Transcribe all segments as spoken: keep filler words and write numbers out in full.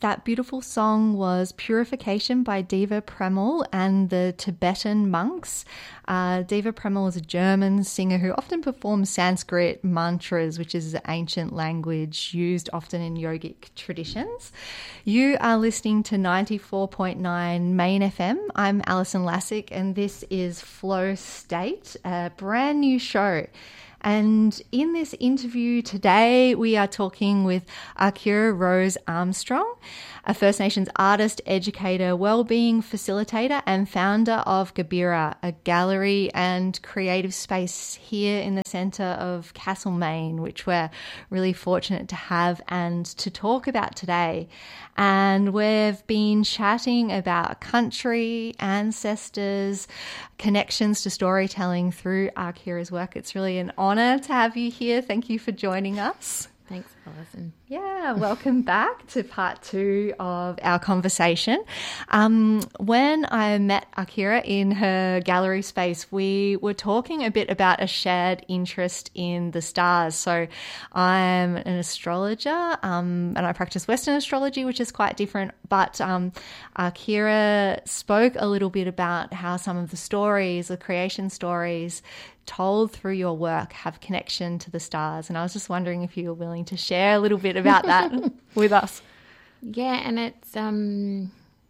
that beautiful song was Purification by Deva Premal and the Tibetan Monks. Uh, Deva Premal is a German singer who often performs Sanskrit mantras, which is an ancient language used often in yogic traditions. You are listening to ninety-four point nine Main F M. I'm Alison Lassick, and this is Flow State, a brand new show. And in this interview today, we are talking with Akira Rose Armstrong, a First Nations artist, educator, wellbeing facilitator, and founder of Gabira, a gallery and creative space here in the centre of Castlemaine, which we're really fortunate to have and to talk about today. And we've been chatting about country, ancestors, connections to storytelling through Akira's work. It's really an honour to have you here. Thank you for joining us. Thanks, Alison. Yeah, welcome back to part two of our conversation. Um, when I met Akira in her gallery space, we were talking a bit about a shared interest in the stars. So I'm an astrologer um, and I practice Western astrology, which is quite different. But um, Akira spoke a little bit about how some of the stories, the creation stories, told through your work have connection to the stars. And I was just wondering if you were willing to share a little bit about that with us. Yeah, and it's, um,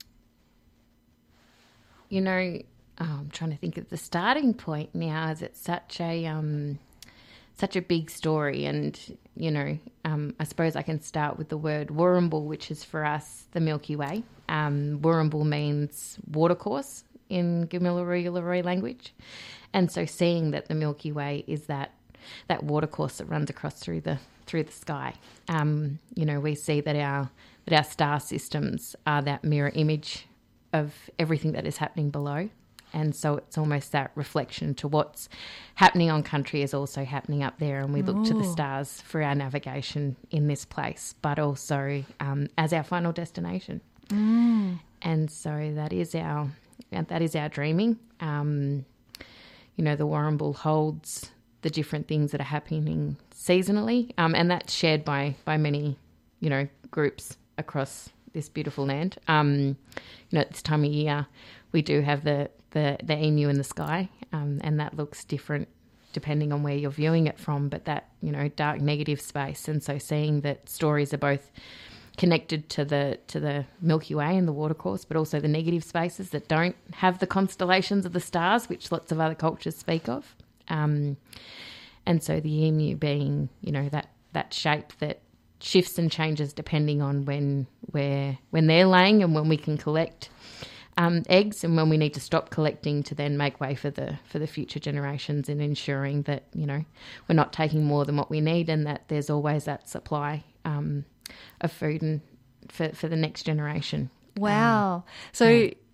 you know, oh, I'm trying to think of the starting point now, as it's such a, um, such a big story. And, you know, um, I suppose I can start with the word Warrumbul, which is for us the Milky Way. Um, Warrumbul means watercourse in Gamilaroi language. And so seeing that the Milky Way is that that watercourse that runs across through the through the sky, um, you know, we see that our that our star systems are that mirror image of everything that is happening below. And so it's almost that reflection to what's happening on country is also happening up there, and we look Ooh. to the stars for our navigation in this place, but also um, as our final destination. Mm. And so that is our that is our dreaming. Um, You know, the Warrumbul holds the different things that are happening seasonally, um, and that's shared by by many, you know, groups across this beautiful land. Um, you know, at this time of year, we do have the, the, the emu in the sky, um, and that looks different depending on where you're viewing it from, but that, you know, dark negative space. And so seeing that stories are both connected to the to the Milky Way and the watercourse, but also the negative spaces that don't have the constellations of the stars, which lots of other cultures speak of. Um, and so the emu being, you know, that, that shape that shifts and changes depending on when we're, when they're laying and when we can collect um, eggs, and when we need to stop collecting to then make way for the for the future generations, and ensuring that, you know, we're not taking more than what we need, and that there's always that supply um of food and for, for the next generation. Wow. Um, so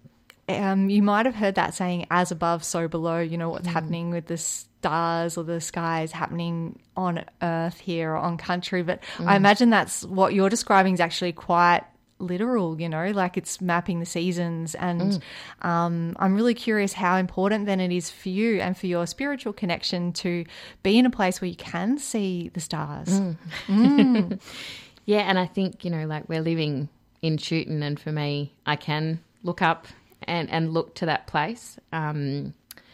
yeah. um, you might have heard that saying, as above, so below, you know, what's mm. happening with the stars or the skies happening on Earth here or on country. But mm. I imagine that's what you're describing is actually quite literal, you know, like it's mapping the seasons. And mm. um, I'm really curious how important then it is for you and for your spiritual connection to be in a place where you can see the stars. Mm. Mm. Yeah, and I think, you know, like we're living in Chewton, and for me, I can look up and, and look to that place, um,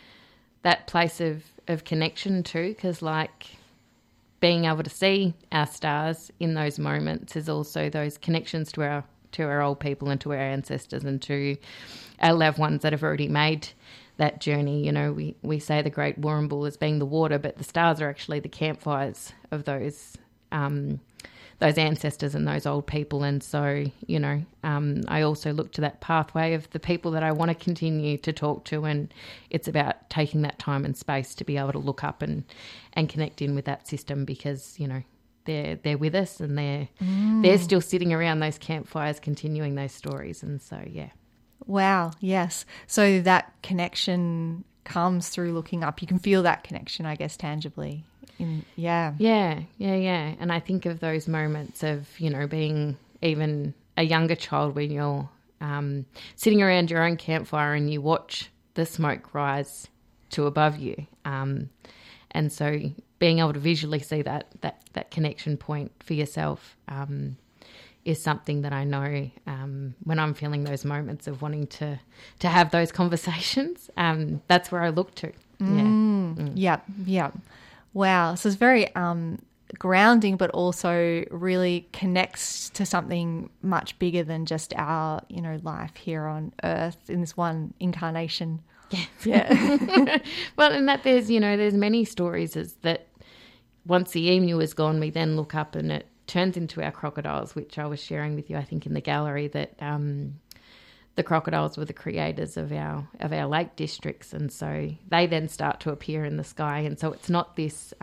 that place of, of connection too, because like being able to see our stars in those moments is also those connections to our to our old people and to our ancestors and to our loved ones that have already made that journey. You know, we, we say the Great Warrumbul as being the water, but the stars are actually the campfires of those um those ancestors and those old people. And so, you know, um, I also look to that pathway of the people that I want to continue to talk to, and it's about taking that time and space to be able to look up and, and connect in with that system, because, you know, they're they're with us, and they're mm. they're still sitting around those campfires continuing those stories. And so, yeah. Wow, yes. So that connection comes through looking up. You can feel that connection, I guess, tangibly. In, yeah. Yeah, yeah, yeah. And I think of those moments of, you know, being even a younger child when you're um, sitting around your own campfire and you watch the smoke rise to above you. Um, and so being able to visually see that that, that connection point for yourself um, is something that I know um, when I'm feeling those moments of wanting to to have those conversations. Um, that's where I look to. Yeah. Mm, Mm. Yep, yep. Wow. So it's very um, grounding, but also really connects to something much bigger than just our, you know, life here on Earth in this one incarnation. Yeah. Yeah. Well, and that there's, you know, there's many stories is that once the emu is gone, we then look up and it turns into our crocodiles, which I was sharing with you, I think, in the gallery, that um, the crocodiles were the creators of our of our lake districts, and so they then start to appear in the sky. And so it's not this